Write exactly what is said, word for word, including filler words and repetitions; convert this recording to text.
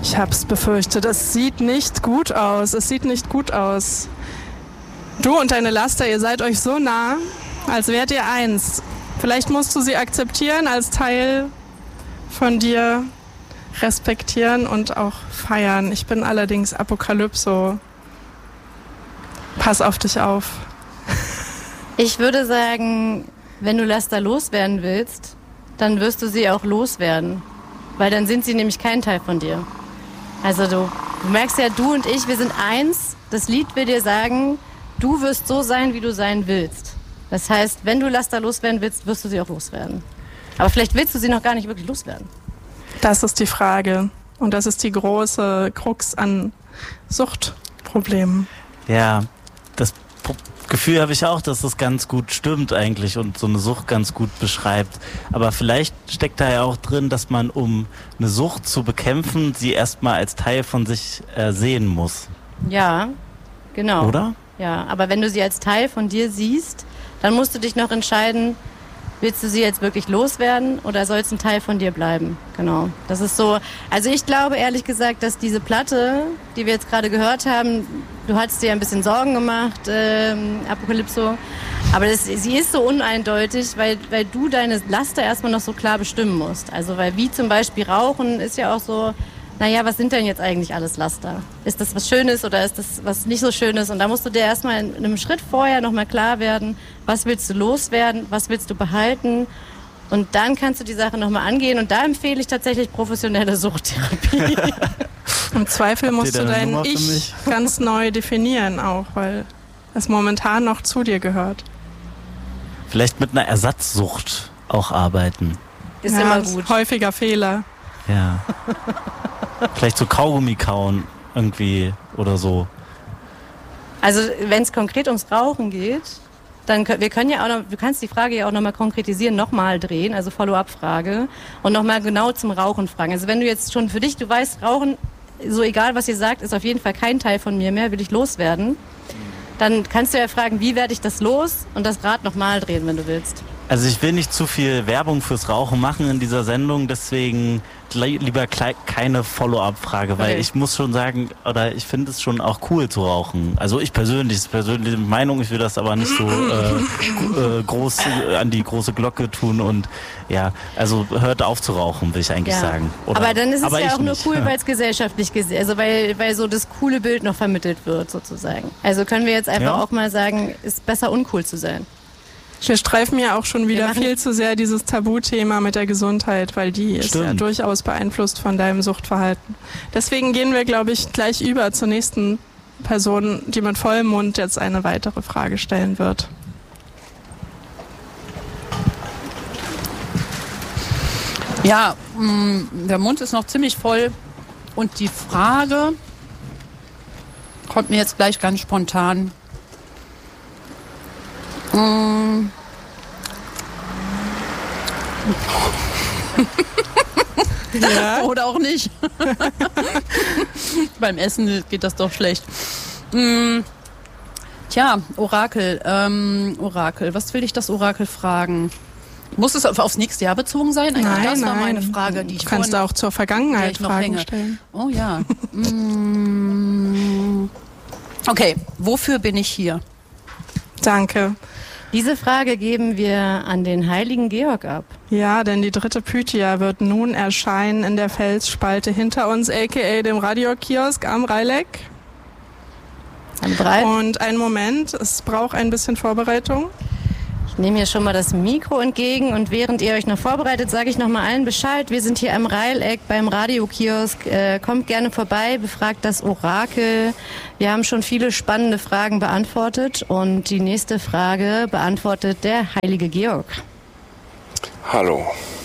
Ich hab's befürchtet. Es sieht nicht gut aus. Es sieht nicht gut aus. Du und deine Laster, ihr seid euch so nah, als wärt ihr eins. Vielleicht musst du sie akzeptieren als Teil von dir, respektieren und auch feiern. Ich bin allerdings Apokalypso. Pass auf dich auf. Ich würde sagen, wenn du Laster loswerden willst, dann wirst du sie auch loswerden. Weil dann sind sie nämlich kein Teil von dir. Also du, du merkst ja, du und ich, wir sind eins. Das Lied will dir sagen, du wirst so sein, wie du sein willst. Das heißt, wenn du Laster loswerden willst, wirst du sie auch loswerden. Aber vielleicht willst du sie noch gar nicht wirklich loswerden. Das ist die Frage. Und das ist die große Krux an Suchtproblemen. Ja, das Gefühl habe ich auch, dass das ganz gut stimmt eigentlich und so eine Sucht ganz gut beschreibt. Aber vielleicht steckt da ja auch drin, dass man, um eine Sucht zu bekämpfen, sie erstmal als Teil von sich äh, sehen muss. Ja, genau. Oder? Ja, aber wenn du sie als Teil von dir siehst, dann musst du dich noch entscheiden, willst du sie jetzt wirklich loswerden oder soll es ein Teil von dir bleiben? Genau. Das ist so. Also ich glaube ehrlich gesagt, dass diese Platte, die wir jetzt gerade gehört haben, du hattest dir ein bisschen Sorgen gemacht, ähm, Apokalypso, aber das, sie ist so uneindeutig, weil, weil du deine Laster erstmal noch so klar bestimmen musst. Also weil wie zum Beispiel Rauchen ist ja auch so, naja, was sind denn jetzt eigentlich alles Laster? Ist das was Schönes oder ist das was nicht so Schönes? Und da musst du dir erstmal in einem Schritt vorher nochmal klar werden, was willst du loswerden, was willst du behalten? Und dann kannst du die Sache nochmal angehen. Und da empfehle ich tatsächlich professionelle Suchttherapie. Im Zweifel musst du dein Ich ganz neu definieren auch, weil es momentan noch zu dir gehört. Vielleicht mit einer Ersatzsucht auch arbeiten. Ist ja, immer gut. Häufiger Fehler. Ja. Vielleicht so Kaugummi kauen irgendwie oder so. Also wenn es konkret ums Rauchen geht, dann können wir können ja auch noch, du kannst die Frage ja auch nochmal konkretisieren, nochmal drehen, also Follow-up-Frage und nochmal genau zum Rauchen fragen. Also wenn du jetzt schon für dich, du weißt, Rauchen, so egal was ihr sagt, ist auf jeden Fall kein Teil von mir mehr, will ich loswerden, dann kannst du ja fragen, wie werde ich das los und das Rad nochmal drehen, wenn du willst. Also ich will nicht zu viel Werbung fürs Rauchen machen in dieser Sendung, deswegen lieber keine Follow-up-Frage, weil okay. Ich muss schon sagen, oder ich finde es schon auch cool zu rauchen. Also ich persönlich, das ist persönliche Meinung, ich will das aber nicht so äh, groß an die große Glocke tun und ja, also hört auf zu rauchen, will ich eigentlich ja. sagen. Oder, aber dann ist es aber ja auch nur nicht. cool, weil es gesellschaftlich gesehen, also weil, weil so das coole Bild noch vermittelt wird sozusagen. Also können wir jetzt einfach ja. auch mal sagen, ist besser uncool zu sein. Wir streifen ja auch schon wieder viel zu sehr dieses Tabuthema mit der Gesundheit, weil die Stimmt. ist ja durchaus beeinflusst von deinem Suchtverhalten. Deswegen gehen wir, glaube ich, gleich über zur nächsten Person, die mit vollem Mund jetzt eine weitere Frage stellen wird. Ja, mh, der Mund ist noch ziemlich voll und die Frage kommt mir jetzt gleich ganz spontan. Ja. Oder auch nicht. Beim Essen geht das doch schlecht. Mm. Tja, Orakel, ähm, Orakel, was will ich das Orakel fragen? Muss es aufs nächste Jahr bezogen sein? Eigentlich nein, das war nein. meine Frage, die ich Du kannst vorhin, auch zur Vergangenheit Fragen hänge. stellen. Oh ja. mm. Okay, wofür bin ich hier? Danke. Diese Frage geben wir an den heiligen Georg ab. Ja, denn die dritte Pythia wird nun erscheinen in der Felsspalte hinter uns, aka dem Radiokiosk am Rheileck. Und einen Moment, es braucht ein bisschen Vorbereitung. Ich nehme hier schon mal das Mikro entgegen und während ihr euch noch vorbereitet, sage ich noch mal allen Bescheid. Wir sind hier am Rheileck beim Radiokiosk. Äh, kommt gerne vorbei, befragt das Orakel. Wir haben schon viele spannende Fragen beantwortet und die nächste Frage beantwortet der heilige Georg. Hallo,